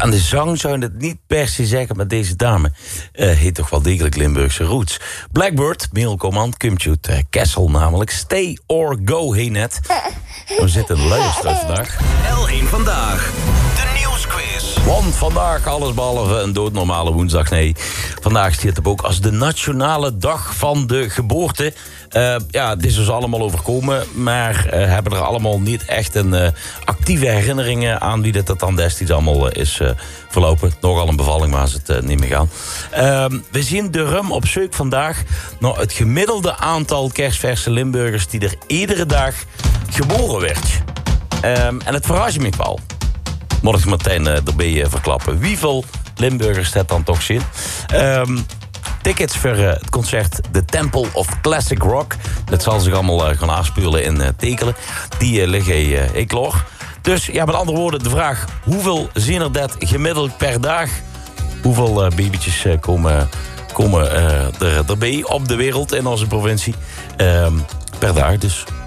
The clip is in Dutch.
aan de zang zou je het niet per se zeggen, maar deze dame heet toch wel degelijk Limburgse roots. Blackbird, Merel Coman, komt uit Kessel namelijk. Stay or Go, hey net. We zitten in de luisterstad vandaag. L1 Vandaag, de nieuwsquiz. Want vandaag alles behalve een doodnormale woensdag. Nee, vandaag zit het ook als de nationale dag van de geboorte. Het is dus allemaal overkomen, maar hebben er allemaal niet echt een actieve herinneringen aan wie dat dan destijds allemaal is verlopen. Nogal een bevalling, maar is het niet meer gaan. We zien de rum op zoek vandaag naar het gemiddelde aantal kerstverse Limburgers die er iedere dag geboren werd. En het verrast me wel. Moet ik meteen erbij verklappen. Wieveel Limburgers dat dan toch zien? Tickets voor het concert The Temple of Classic Rock. Dat zal zich allemaal gaan aanspulen in Tekelen. Die liggen klaar. Dus ja, met andere woorden, de vraag: hoeveel zien er dat gemiddeld per dag? Hoeveel babytjes komen er erbij op de wereld in onze provincie? Per dag dus.